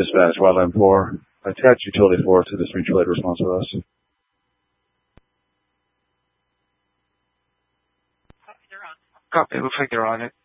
Dispatch Wildland 4. Attach Utility 4 to this mutual aid response with us. Copy. It looks like they're on it.